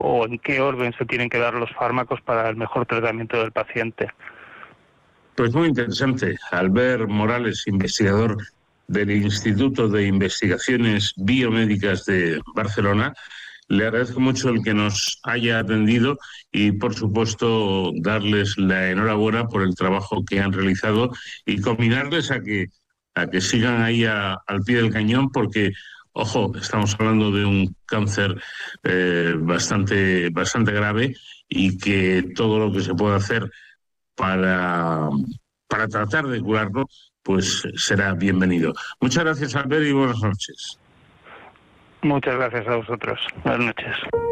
o en qué orden se tienen que dar los fármacos para el mejor tratamiento del paciente. Pues muy interesante. Albert Morales, investigador del Instituto de Investigaciones Biomédicas de Barcelona. Le agradezco mucho el que nos haya atendido y, por supuesto, darles la enhorabuena por el trabajo que han realizado y combinarles a que sigan ahí al pie del cañón, porque, ojo, estamos hablando de un cáncer bastante grave, y que todo lo que se pueda hacer para, para tratar de curarlo, pues será bienvenido. Muchas gracias, Albert, y buenas noches. Muchas gracias a vosotros. Buenas noches.